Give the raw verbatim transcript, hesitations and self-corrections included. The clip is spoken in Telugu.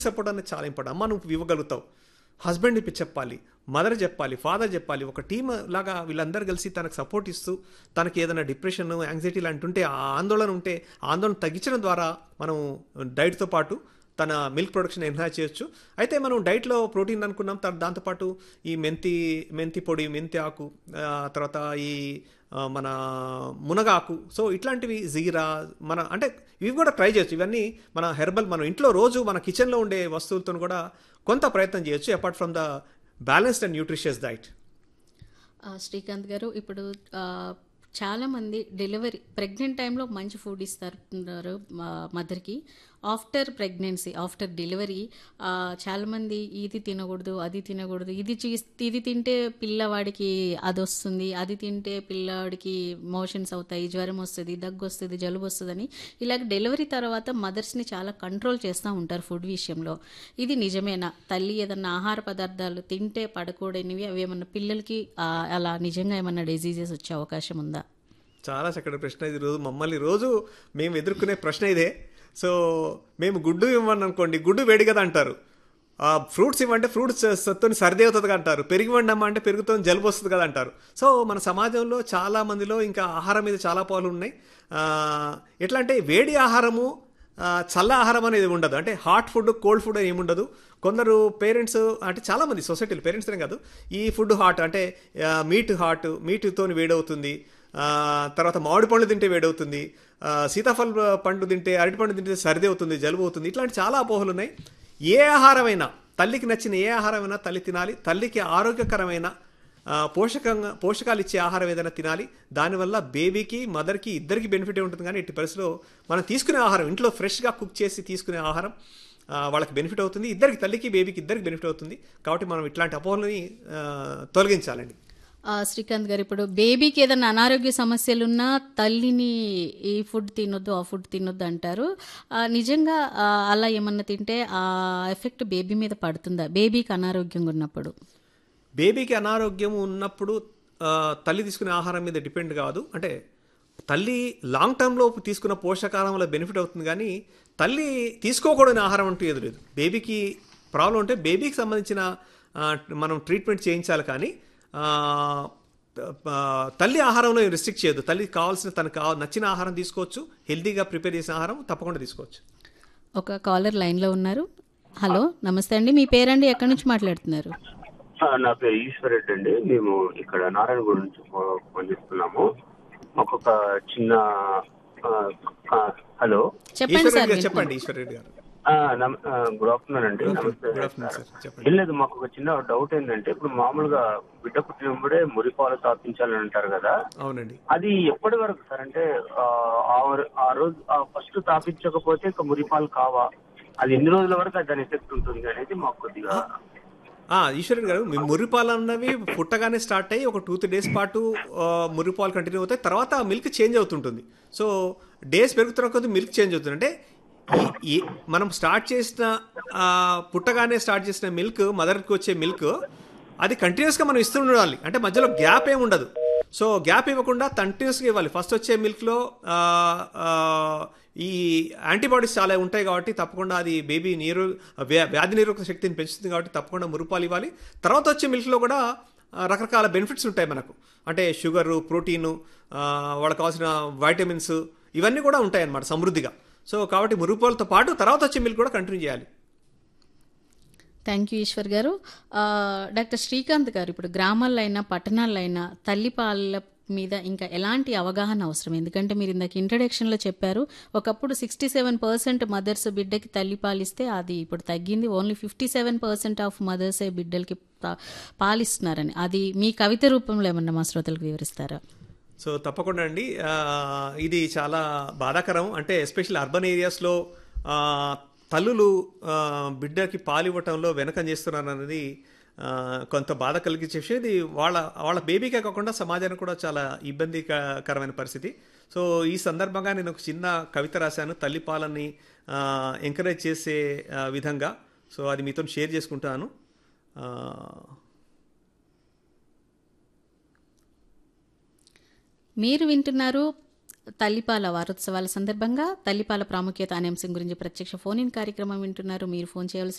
సపోర్ట్ అనేది చాలా ఇంపార్టెంట్. అమ్మ నువ్వు ఇవ్వగలుగుతావు, హస్బెండ్ ఇప్పుడు చెప్పాలి, మదర్ చెప్పాలి, ఫాదర్ చెప్పాలి, ఒక టీమ్ లాగా వీళ్ళందరూ కలిసి తనకు సపోర్ట్ ఇస్తూ తనకి ఏదైనా డిప్రెషన్, యాంగ్జైటీ లాంటి ఉంటే, ఆ ఆందోళన ఉంటే ఆ ఆందోళన తగ్గించడం ద్వారా మనం డైట్తో పాటు తన మిల్క్ ప్రొడక్షన్ ఎన్హాన్స్ చేయొచ్చు. అయితే మనం డైట్లో ప్రోటీన్ అనుకున్నాం, త- దాంతోపాటు ఈ మెంతి మెంతి పొడి, మెంతి ఆకు, ఆ, తర్వాత ఈ ఆ, మన మునగాకు, సో ఇట్లాంటివి జీరా, మన అంటే ఇవి కూడా ట్రై చేయొచ్చు. ఇవన్నీ మన హెర్బల్, మనం ఇంట్లో రోజు మన కిచెన్లో ఉండే వస్తువులతో కూడా కొంత ప్రయత్నం చేయొచ్చు, apart from the balanced and nutritious diet. ఆ, శ్రీకాంత్ గారు, ఇప్పుడు ఆ, చాలామంది డెలివరీ ప్రెగ్నెంట్ టైంలో మంచి ఫుడ్ ఇస్తారు మదర్కి. ఆఫ్టర్ ప్రెగ్నెన్సీ, ఆఫ్టర్ డెలివరీ చాలామంది ఇది తినకూడదు, అది తినకూడదు, ఇది చీ ఇది తింటే పిల్లవాడికి అది వస్తుంది, అది తింటే పిల్లవాడికి మోషన్స్ అవుతాయి, జ్వరం వస్తుంది, దగ్గు వస్తుంది, జలుబు వస్తుందని ఇలాగ డెలివరీ తర్వాత మదర్స్ని చాలా కంట్రోల్ చేస్తూ ఉంటారు ఫుడ్ విషయంలో. ఇది నిజమేనా? తల్లి ఏదన్నా ఆహార పదార్థాలు తింటే పడకూడనివి అవి ఏమన్నా పిల్లలకి ఆ, అలా నిజంగా ఏమన్నా డిజీజెస్ వచ్చే అవకాశం ఉందా? చాలా చక్కటి ప్రశ్న ఇది. రోజు మమ్మల్ని రోజు మేము ఎదుర్కొనే ప్రశ్న ఇదే. సో మేము గుడ్డు ఇవ్వండి అనుకోండి, గుడ్డు వేడి కదా అంటారు. ఫ్రూట్స్ ఇవ్వంటే ఫ్రూట్స్ సత్తుని సర్ది అవుతుంది కదా అంటారు. పెరుగు ఇవ్వండి అమ్మ అంటే పెరుగుతో జలుబు వస్తుంది కదా అంటారు. సో మన సమాజంలో చాలా మందిలో ఇంకా ఆహారం మీద చాలా పాలు ఉన్నాయి. ఆ, ఎట్లా అంటే వేడి ఆహారము, ఆ, చల్ల ఆహారం అనేది ఉండదు. అంటే హాట్ ఫుడ్, కోల్డ్ ఫుడ్ అని ఏముండదు. కొందరు పేరెంట్స్ అంటే చాలామంది సొసైటీలో పేరెంట్స్ అనే కాదు, ఈ ఫుడ్ హాట్ అంటే మీట్ హాట్, మీట్తో వేడవుతుంది. ఆ, తర్వాత మామిడి పండు తింటే వేడవుతుంది, ఆ, సీతాఫల పండు తింటే, అరటి పండు తింటే సర్ది అవుతుంది, జలుబు అవుతుంది. ఇట్లాంటి చాలా అపోహలు ఉన్నాయి. ఏ ఆహారమైనా, తల్లికి నచ్చిన ఏ ఆహారమైనా తల్లి తినాలి. తల్లికి ఆరోగ్యకరమైన ఆ, పోషకంగా పోషకాలు ఇచ్చే ఆహారం ఏదైనా తినాలి. దానివల్ల బేబీకి, మదర్కి ఇద్దరికి బెనిఫిట్ ఉంటుంది. కానీ ఇట్టి పరిస్థితిలో మనం తీసుకునే ఆహారం, ఇంట్లో ఫ్రెష్గా కుక్ చేసి తీసుకునే ఆహారం ఆ, వాళ్ళకి బెనిఫిట్ అవుతుంది. ఇద్దరికి, తల్లికి బేబీకి ఇద్దరికి బెనిఫిట్ అవుతుంది. కాబట్టి మనం ఇట్లాంటి అపోహలని ఆ, తొలగించాలండి. ఆ, శ్రీకాంత్ గారు, ఇప్పుడు బేబీకి ఏదైనా అనారోగ్య సమస్యలున్నా తల్లిని ఈ ఫుడ్ తినొద్దు, ఆ ఫుడ్ తినొద్దు అంటారు. ఆ, నిజంగా ఆ, అలా ఏమన్నా తింటే ఆ ఎఫెక్ట్ బేబీ మీద పడుతుందా బేబీకి అనారోగ్యంగా ఉన్నప్పుడు? బేబీకి అనారోగ్యం ఉన్నప్పుడు ఆ, తల్లి తీసుకునే ఆహారం మీద డిపెండ్ కాదు. అంటే తల్లి లాంగ్ టర్మ్లో తీసుకున్న పోషకాహారం వల్ల బెనిఫిట్ అవుతుంది. కానీ తల్లి తీసుకోకూడని ఆహారం అంటూ ఏది లేదు. బేబీకి ప్రాబ్లం ఉంటే బేబీకి సంబంధించిన ఆ, మనం ట్రీట్మెంట్ చేయించాలి. కానీ ఆ, ఆ, తల్లి ఆహారంలో రిస్ట్రిక్ట్ చేయదు. తల్లికి కావాల్సిన, తనకు కావ నచ్చిన ఆహారం తీసుకోవచ్చు. హెల్తీగా ప్రిపేర్ చేసిన ఆహారం తప్పకుండా తీసుకోవచ్చు. ఒక కాలర్ లైన్లో ఉన్నారు. హలో, నమస్తే అండి, మీ పేరండి, ఎక్కడి నుంచి మాట్లాడుతున్నారు? ఆ, నా పేరు ఈశ్వర్ రెడ్డి అండి. మేము ఇక్కడ నారాయణగూడ నుంచి ఫో- ఫోన్ చేస్తున్నాము. మాకు ఒక చిన్న ఆ, ఆ, హలో చెప్పండి ఈశ్వర్ సార్, రెడ్డి గారు వింటున్నాను. చెప్పండి. ఈశ్వర్ రెడ్డి గారు ఆ, నమ- ఆ, గుడ్ ఆఫ్టర్నూన్ అండి. నమస్తే గుడ్ ఆఫ్టర్నూన్ సార్. సార్, చెప్పండి. ఏం లేదు, మాకు ఒక చిన్న డౌట్ ఏంటంటే, ఇప్పుడు మామూలుగా బిడ్డ పుట్టినప్పుడే మురిపాలు తాపించాలని అంటారు కదా, అవునండి. అది ఎప్పటి వరకు సార్? అంటే ఆ, ఆ రో- ఆ రోజు ఫస్ట్ తాపించకపోతే ఇంకా మురిపాలు కావా? అది ఎన్ని రోజుల వరకు దాని ఎఫెక్ట్ ఉంటుంది అనేది మాకు కొద్దిగా. ఆ, ఈశ్వరుడు గారు, మీ మురిపాలు అన్నవి పుట్టగానే స్టార్ట్ అయ్యి ఒక టూ త్రీ డేస్ పాటు ఆ, మురిపాలు కంటిన్యూ అవుతాయి. తర్వాత మిల్క్ చేంజ్ అవుతుంటుంది. సో డేస్ పెరుగుతున్న కొద్దీ మిల్క్ చేంజ్ అవుతుంది. అంటే ఈ- ఈ మనం స్టార్ట్ చేసిన ఆ, పుట్టగానే స్టార్ట్ చేసిన మిల్క్, మదర్కి వచ్చే మిల్క్, అది కంటిన్యూస్గా మనం ఇస్తూ ఉండాలి. అంటే మధ్యలో గ్యాప్ ఏమి ఉండదు. సో గ్యాప్ ఇవ్వకుండా కంటిన్యూస్గా ఇవ్వాలి. ఫస్ట్ వచ్చే మిల్క్లో ఈ యాంటీబాడీస్ చాలా ఉంటాయి కాబట్టి తప్పకుండా అది బేబీ నీరు వ్యా- వ్యాధి నిరోధక శక్తిని పెంచుతుంది. కాబట్టి తప్పకుండా మురుపాలు ఇవ్వాలి. తర్వాత వచ్చే మిల్క్లో కూడా ఆ, రకరకాల బెనిఫిట్స్ ఉంటాయి మనకు. అంటే షుగరు, ప్రోటీను, ఆ, వాళ్ళకి కావాల్సిన వైటమిన్స్, ఇవన్నీ కూడా ఉంటాయి అన్నమాట సమృద్ధిగా. సో కాబట్టి మురుపాలతో పాటు తర్వాత వచ్చే మిల్క్ కూడా కంటిన్యూ చేయాలి. థ్యాంక్ యూ ఈశ్వర్ గారు. ఆ, డాక్టర్ శ్రీకాంత్ గారు, ఇప్పుడు గ్రామాల్లో అయినా పట్టణాల్లో అయినా తల్లిపాల మీద ఇంకా ఎలాంటి అవగాహన అవసరం? ఎందుకంటే మీరు ఇందాక ఇంట్రడక్షన్లో చెప్పారు, ఒకప్పుడు సిక్స్టీ సెవెన్ పర్సెంట్ మదర్స్ బిడ్డకి తల్లిపాలిస్తే అది ఇప్పుడు తగ్గింది, only fifty seven percent of మదర్సే బిడ్డలకి పా- పాలిస్తున్నారని. అది మీ కవిత రూపంలో ఏమన్నా మా శ్రోతలకు వివరిస్తారా? సో తప్పకుండా అండి. ఆ, ఇది చాలా బాధాకరం. అంటే ఎస్పెషల్లీ అర్బన్ ఏరియాస్లో ఆ, తల్లులు ఆ, బిడ్డకి పాలు ఇవ్వటంలో వెనకం చేస్తున్నారు అనేది ఆ, కొంత బాధ కలిగించే విషయం. ఇది వాళ్ళ వాళ్ళ బేబీకే కాకుండా సమాజానికి కూడా చాలా ఇబ్బందికరమైన పరిస్థితి. సో ఈ సందర్భంగా నేను ఒక చిన్న కవిత రాశాను, తల్లి పాలని ఎంకరేజ్ చేసే ఆ, విధంగా. సో అది మీతో షేర్ చేసుకుంటాను. ఆ, మీరు వింటున్నారు తల్లిపాల వారోత్సవాల సందర్భంగా తల్లిపాల ప్రాముఖ్యత అనే అంశం గురించి ప్రత్యక్ష ఫోన్ ఇన్ కార్యక్రమం వింటున్నారు. మీరు ఫోన్ చేయవలసిన